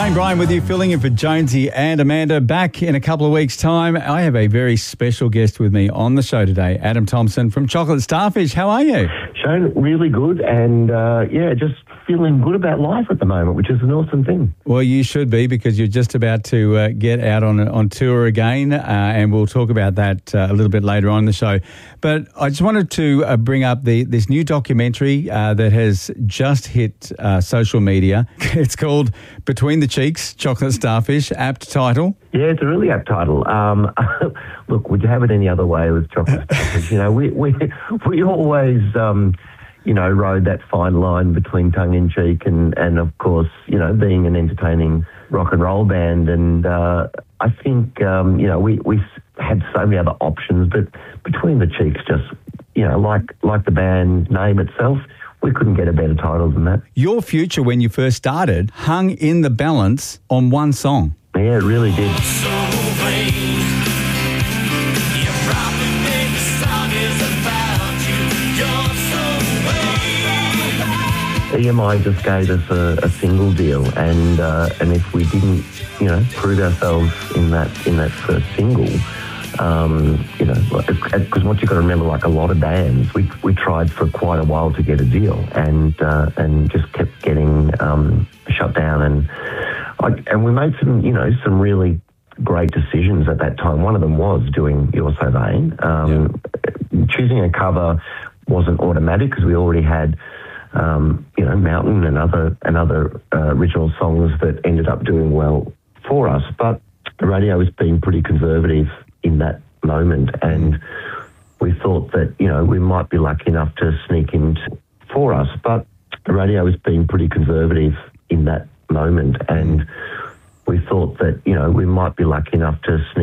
Shane Bryan with you, filling in for Jonesy and Amanda. Back in a couple of weeks' time. I have a very special guest with me on the show today, Adam Thompson from Chocolate Starfish. How are you? Shane, really good, and just feeling good about life at the moment, which is an awesome thing. Well, you should be, because you're just about to get out on tour again, and we'll talk about that a little bit later on in the show. But I just wanted to bring up this new documentary that has just hit social media. It's called Between the Cheeks, Chocolate Starfish, apt title. Yeah, it's a really apt title. Look, would you have it any other way with Chocolate Starfish? We always, rode that fine line between tongue-in-cheek and of course, being an entertaining rock and roll band. And I think, we had so many other options, but Between the Cheeks just, like the band name itself, we couldn't get a better title than that. Your future, when you first started, hung in the balance on one song. Yeah, it really did. EMI just gave us a single deal, and if we didn't, prove ourselves in that first single, because what you got to remember, like a lot of bands, we tried for quite a while to get a deal, and just kept getting shut down, and we made some really great decisions at that time. One of them was doing You're So Vain. Choosing a cover wasn't automatic because we already had Mountain and other original songs that ended up doing well for us. But the radio was being pretty conservative in that moment, and we thought that, we might be lucky enough to sneak in for us. But the radio was being pretty conservative in that moment, and we thought that, we might be lucky enough to sneak